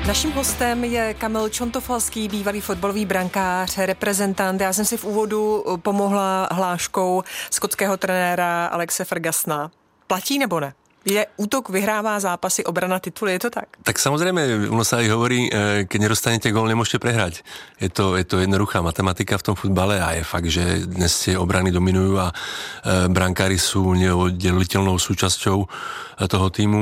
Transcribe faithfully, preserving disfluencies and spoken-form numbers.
Naším hostem je Kamil Čontofalský, bývalý fotbalový brankář, reprezentant. Já jsem si v úvodu pomohla hláškou skotského trenéra Alexe Fergusona. Platí nebo ne? Je útok vyhrává zápasy, obrana tituly, je to tak? Tak samozrejme, ono sa aj hovorí, keď nedostanete gól, nemôžete prehrať. Je to, je to jednoduchá matematika v tom futbale a je fakt, že dnes tie obrany dominujú a brankári sú neoddeliteľnou súčasťou toho týmu.